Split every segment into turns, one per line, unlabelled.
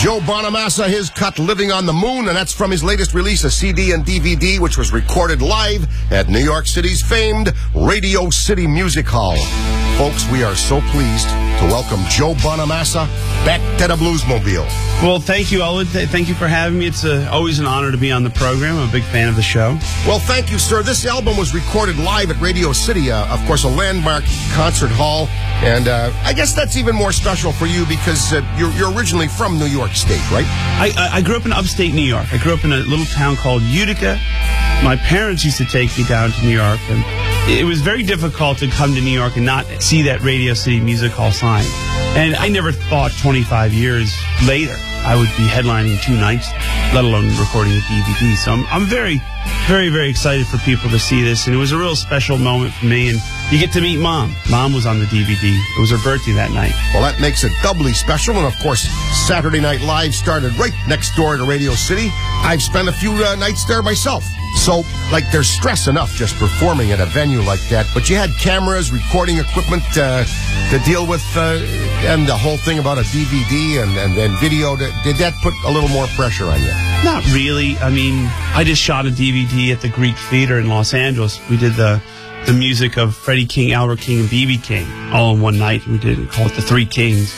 Joe Bonamassa, his cut Living on the Moon, and that's from his latest release, a CD and DVD, which was recorded live at New York City's famed Radio City Music Hall. Folks, we are so pleased to welcome Joe Bonamassa back to the Bluesmobile.
Well, thank you, Elwood. Thank you for having me. It's always an honor to be on the program. I'm a big fan of the show.
Well, thank you, sir. This album was recorded live at Radio City, of course, a landmark concert hall. And I guess that's even more special for you because you're originally from New York State, right?
I grew up in upstate New York. I grew up in a little town called Utica. My parents used to take me down to New York, and it was very difficult to come to New York and not see that Radio City Music Hall sign. And I never thought 25 years later I would be headlining 2 nights, let alone recording a DVD. So I'm very, very, very excited for people to see this. And it was a real special moment for me. And you get to meet Mom. Mom was on the DVD. It was her birthday that night.
Well, that makes it doubly special. And, of course, Saturday Night Live started right next door to Radio City. I've spent a few nights there myself. So, like, there's stress enough just performing at a venue like that. But you had cameras, recording equipment to deal with, and the whole thing about a DVD and video. Did that put a little more pressure on you?
Not really. I mean, I just shot a DVD at the Greek Theater in Los Angeles. We did the music of Freddie King, Albert King, and B.B. King all in one night. We did call it the Three Kings.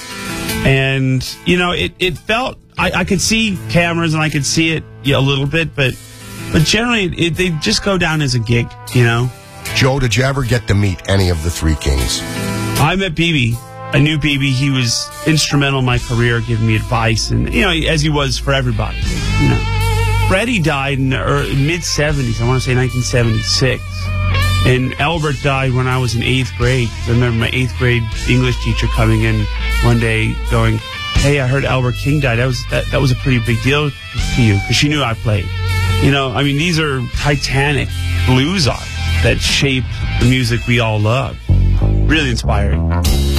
And, you know, it felt, I could see cameras and I could see it a little bit, but generally they just go down as a gig, you know.
Joe, did you ever get to meet any of the Three Kings?
I met B.B. I knew B.B. He was instrumental in my career, giving me advice, and, you know, as he was for everybody, you know. Freddie died in the mid-'70s, I want to say 1976. And Albert died when I was in 8th grade. I remember my 8th grade English teacher coming in one day going, "Hey, I heard Albert King died. That was a pretty big deal to you," because she knew I played. You know, I mean, these are titanic blues artists that shape the music we all love. Really inspiring.